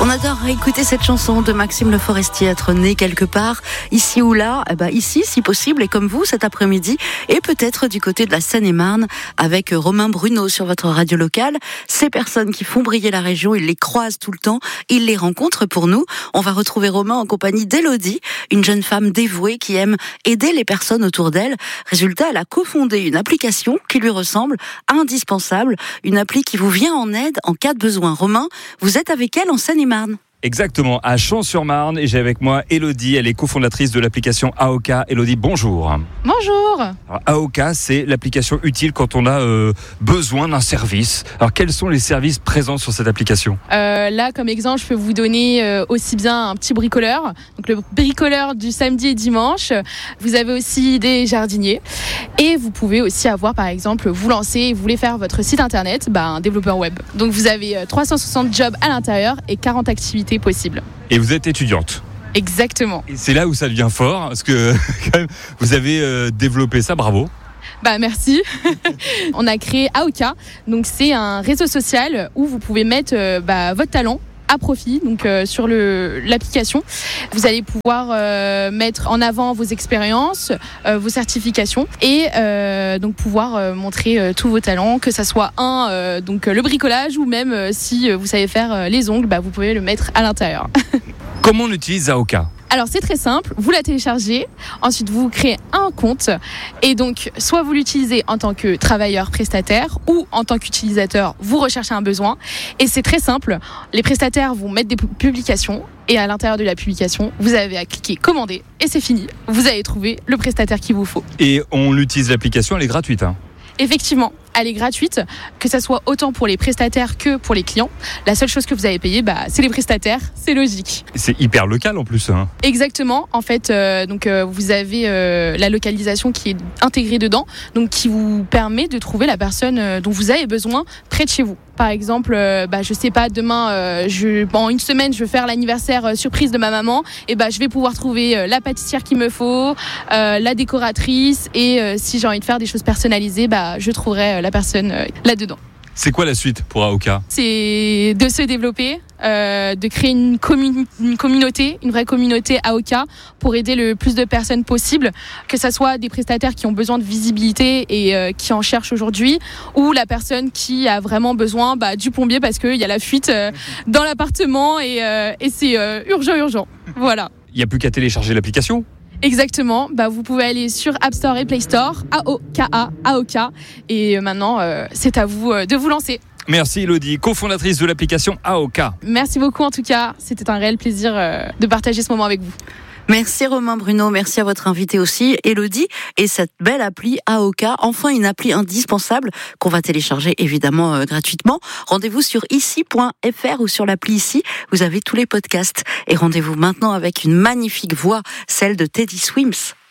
On adore écouter cette chanson de Maxime Le Forestier, être né quelque part, ici ou là, ici si possible, et comme vous cet après-midi, et peut-être du côté de la Seine-et-Marne, avec Romain Bruno sur votre radio locale. Ces personnes qui font briller la région, il les croise tout le temps, il les rencontre pour nous. On va retrouver Romain en compagnie d'Élodie, une jeune femme dévouée qui aime aider les personnes autour d'elle. Résultat, elle a cofondé une application qui lui ressemble, indispensable, une appli qui vous vient en aide en cas de besoin. Romain, vous êtes avec elle en Seine-et-Marne. Exactement, à Champs-sur-Marne, et j'ai avec moi Élodie, elle est cofondatrice de l'application AOKA. Élodie, bonjour. Bonjour. Alors, AOKA, c'est l'application utile quand on a besoin d'un service. Alors quels sont les services présents sur cette application ? Là, comme exemple, je peux vous donner aussi bien un petit bricoleur, donc le bricoleur du samedi et dimanche. Vous avez aussi des jardiniers, et vous pouvez aussi avoir, par exemple, vous voulez faire votre site internet, un développeur web. Donc vous avez 360 jobs à l'intérieur et 40 activités possibles. Et vous êtes étudiante ? Exactement. Et c'est là où ça devient fort, parce que quand même, vous avez développé ça, bravo. Merci. On a créé AOKA, donc c'est un réseau social où vous pouvez mettre votre talent à profit, donc sur l'application. Vous allez pouvoir mettre en avant vos expériences, vos certifications, et donc pouvoir montrer tous vos talents, que ça soit donc le bricolage, ou même si vous savez faire les ongles, vous pouvez le mettre à l'intérieur. Comment on utilise AOKA ? Alors c'est très simple, vous la téléchargez, ensuite vous créez un compte, et donc soit vous l'utilisez en tant que travailleur prestataire, ou en tant qu'utilisateur, vous recherchez un besoin. Et c'est très simple, les prestataires vont mettre des publications, et à l'intérieur de la publication, vous avez à cliquer commander, et c'est fini, vous allez trouver le prestataire qu'il vous faut. Et on utilise l'application, elle est gratuite, hein ? Effectivement, elle est gratuite, que ça soit autant pour les prestataires que pour les clients. La seule chose que vous avez payé, c'est les prestataires, c'est logique. C'est hyper local en plus, hein. Exactement, en fait, vous avez la localisation qui est intégrée dedans, donc qui vous permet de trouver la personne dont vous avez besoin près de chez vous. Par exemple, je sais pas, demain, en une semaine, je veux faire l'anniversaire surprise de ma maman, et je vais pouvoir trouver la pâtissière qu'il me faut, la décoratrice, et si j'ai envie de faire des choses personnalisées, je trouverai la personne là-dedans. C'est quoi la suite pour AOKA ? C'est de se développer, de créer une communauté, une vraie communauté AOKA, pour aider le plus de personnes possible, que ce soit des prestataires qui ont besoin de visibilité et qui en cherchent aujourd'hui, ou la personne qui a vraiment besoin du plombier parce qu'il y a la fuite dans l'appartement, et c'est urgent. Voilà. Il n'y a plus qu'à télécharger l'application ? Exactement, vous pouvez aller sur App Store et Play Store, AOKA, et maintenant c'est à vous de vous lancer. Merci Élodie, cofondatrice de l'application AOKA. Merci beaucoup en tout cas, c'était un réel plaisir de partager ce moment avec vous. Merci Romain Bruno, merci à votre invité aussi, Élodie, et cette belle appli AOKA, enfin une appli indispensable qu'on va télécharger évidemment gratuitement. Rendez-vous sur ici.fr ou sur l'appli Ici, vous avez tous les podcasts. Et rendez-vous maintenant avec une magnifique voix, celle de Teddy Swims.